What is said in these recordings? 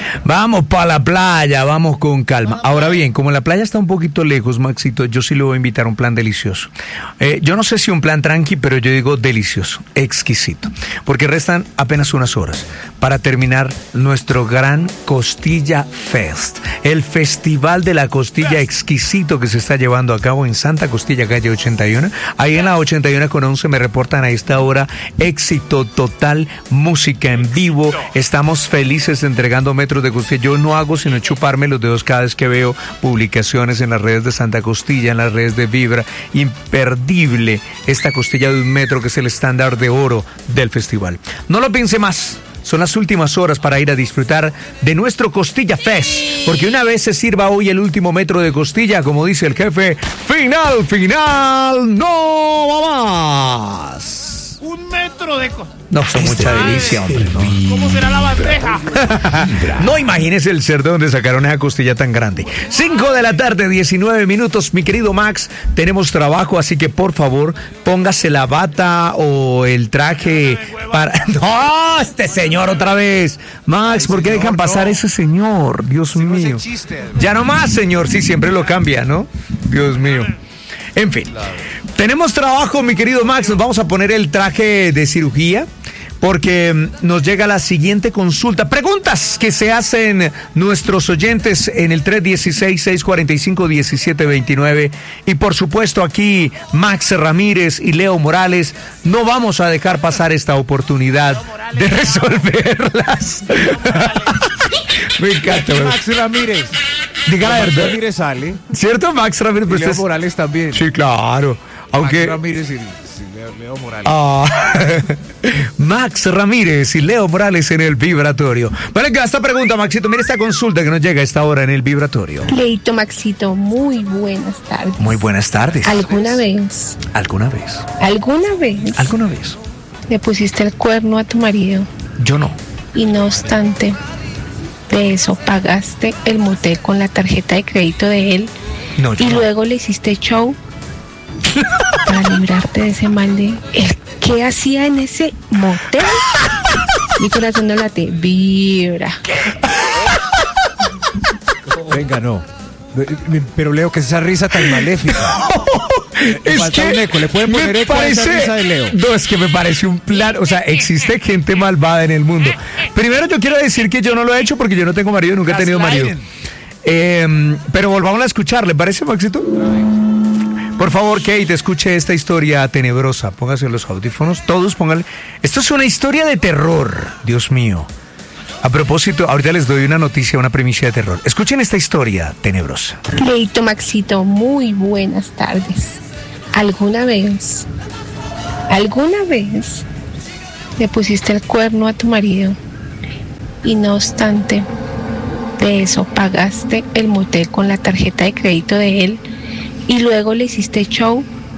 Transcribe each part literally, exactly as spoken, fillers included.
Vamos para la playa, vamos con calma. Ahora bien, como la playa está un poquito lejos, Maxito, yo sí le voy a invitar a un plan delicioso. Eh, yo no sé si un plan tranqui, pero yo digo delicioso, exquisito. Porque restan apenas unas horas para terminar nuestro gran Costilla Fest. El Festival de la Costilla exquisito que se está llevando a cabo en Santa Costilla, calle ochenta y uno. Ahí en la ochenta y uno con once me reportan a esta hora éxito total, música en vivo. Estamos felices entregando metros de costilla. Yo no hago sino chuparme los dedos cada vez que veo publicaciones en las redes de Santa Costilla, en las redes de Vibra. Imperdible esta costilla de un metro que es el estándar de oro del festival. No lo piense más. Son las últimas horas para ir a disfrutar de nuestro Costilla Fest, porque una vez se sirva hoy el último metro de costilla, como dice el jefe, final, final, no va más. Un metro de costilla. No, son mucha delicia, hombre. ¿No? ¿Cómo será la bandeja? No imagines el cerdo donde sacaron esa costilla tan grande. cinco de la tarde, diecinueve minutos. Mi querido Max, tenemos trabajo, así que por favor, póngase la bata o el traje para... ¡No! Este señor otra vez. Max, ¿por qué dejan pasar ese señor? Dios mío. Ya no más, señor. Sí, siempre lo cambia, ¿no? Dios mío. En fin, tenemos trabajo, mi querido Max. Nos vamos a poner el traje de cirugía porque nos llega la siguiente consulta. Preguntas que se hacen nuestros oyentes en el tres uno seis, seis cuatro cinco, uno siete dos nueve. Y por supuesto aquí Max Ramírez y Leo Morales no vamos a dejar pasar esta oportunidad de resolverlas. Me encanta. Max Ramírez. Diga la verdad. Ramírez sale. ¿Cierto, Max Ramírez? Y Leo es... Morales también. Sí, claro. Aunque... Max Ramírez y, y Leo, Leo Morales. Ah, Max Ramírez y Leo Morales en el vibratorio. Vale, esta pregunta, Maxito, mira esta consulta que nos llega a esta hora en el vibratorio. Leito, Maxito, muy buenas tardes. Muy buenas tardes. ¿Alguna vez? ¿Alguna vez? ¿Alguna vez? ¿Alguna vez? ¿Le pusiste el cuerno a tu marido? Yo no. Y no obstante de eso, pagaste el motel con la tarjeta de crédito de él. No, yo y no. luego le hiciste show para librarte de ese mal de... ¿Qué hacía en ese motel? Mi corazón no late, vibra. Venga, no. Pero Leo, que es esa risa tan maléfica. Es falta que un eco. ¿Le pueden poner me eco a esa parece, risa de Leo? no, es que me parece un plan, o sea, existe gente malvada en el mundo. Primero yo quiero decir que yo no lo he hecho porque yo no tengo marido, nunca he tenido marido. Eh, pero volvamos a escuchar, ¿le parece, Maxito? Por favor, Kate, escuche esta historia tenebrosa. Póngase los audífonos, todos pónganle. Esto es una historia de terror, Dios mío. A propósito, ahorita les doy una noticia, una primicia de terror. Escuchen esta historia tenebrosa. Leito, Maxito, muy buenas tardes. ¿Alguna vez, alguna vez le pusiste el cuerno a tu marido y no obstante de eso pagaste el motel con la tarjeta de crédito de él y luego le hiciste show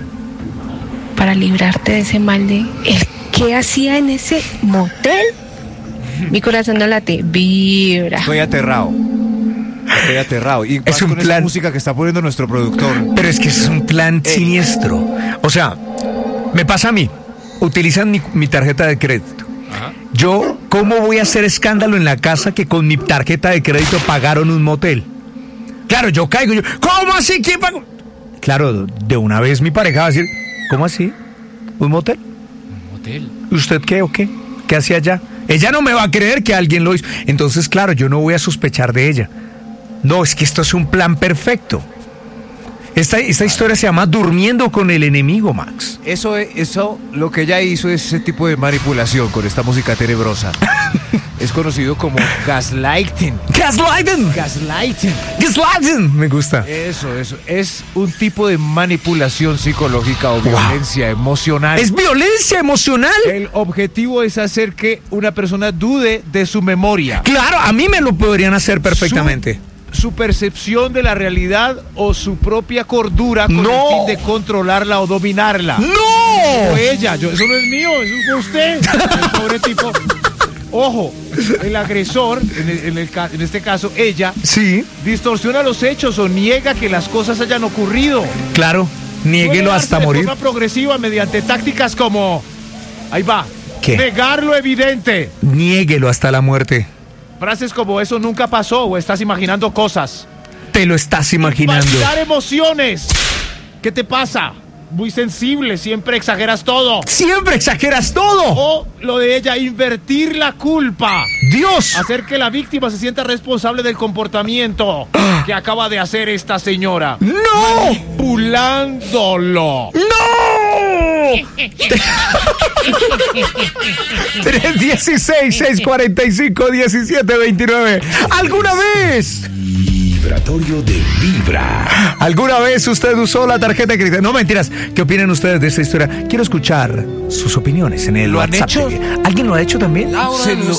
para librarte de ese mal de... ¿Qué hacía en ese motel? Mi corazón no late, vibra. Estoy aterrado. Estoy aterrado. Y Es un con plan- esa música que está poniendo nuestro productor. Pero es que es un plan siniestro. O sea, me pasa a mí. Utilizan mi, mi tarjeta de crédito. Ajá. Yo, ¿cómo voy a hacer escándalo en la casa que con mi tarjeta de crédito pagaron un motel? Claro, yo caigo. Yo, ¿cómo así? ¿Quién pagó? Claro, de una vez mi pareja va a decir, ¿cómo así? ¿Un motel? ¿Un motel? ¿Usted qué o qué? ¿Qué hacía allá? Ella no me va a creer que alguien lo hizo. Entonces, claro, yo no voy a sospechar de ella. No, es que esto es un plan perfecto. Esta, esta historia se llama Durmiendo con el enemigo, Max. Eso, eso, lo que ella hizo es ese tipo de manipulación con esta música tenebrosa. Es conocido como gaslighting. Gaslighting. Gaslighting. Gaslighting. Me gusta. Eso, eso. Es un tipo de manipulación psicológica o violencia wow. emocional. Es violencia emocional. El objetivo es hacer que una persona dude de su memoria. Claro, a mí me lo podrían hacer perfectamente. Su, su percepción de la realidad o su propia cordura con no. el fin de controlarla o dominarla. ¡No! O ella, yo, eso no es mío, eso es de usted. El pobre tipo. Ojo, el agresor, en, el, en, el, en este caso ella, sí. distorsiona los hechos o niega que las cosas hayan ocurrido. Claro, niéguelo hasta morir. De forma progresiva mediante tácticas como, ahí va, ¿qué? Negar lo evidente. Niéguelo hasta la muerte. Frases como eso nunca pasó o estás imaginando cosas. Te lo estás imaginando. Validar emociones. ¿Qué te pasa? Muy sensible, siempre exageras todo. Siempre exageras todo. O lo de ella, invertir la culpa. Dios. Hacer que la víctima se sienta responsable del comportamiento que acaba de hacer esta señora. ¡No! Manipulándolo. ¡No! tres dieciséis, seis cuarenta y cinco, diecisiete veintinueve. ¿Alguna vez? Vibratorio de Vibra. ¿Alguna vez usted usó la tarjeta de crédito? No, mentiras. ¿Qué opinan ustedes de esta historia? Quiero escuchar sus opiniones en el ¿Lo han WhatsApp. hecho? ¿Alguien lo ha hecho también? Se lo,